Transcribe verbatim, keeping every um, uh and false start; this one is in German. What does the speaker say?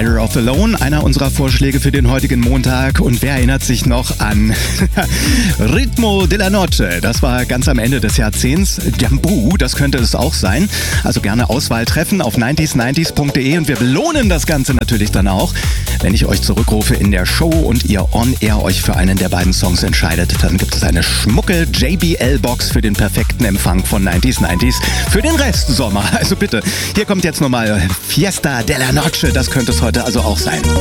Better Off Alone, einer unserer Vorschläge für den heutigen Montag. Und wer erinnert sich noch an Ritmo de la Noche? Das war ganz am Ende des Jahrzehnts. Jambu, das könnte es auch sein. Also gerne Auswahl treffen auf neunzig neunzig punkt de und wir belohnen das Ganze natürlich dann auch. Wenn ich euch zurückrufe in der Show und ihr on air euch für einen der beiden Songs entscheidet, dann gibt es eine schmucke J B L-Box für den perfekten Empfang von neunzig neunzig für den Rest Sommer. Also bitte, hier kommt jetzt nochmal Fiesta de la Noche, das könnte es heute also auch sein.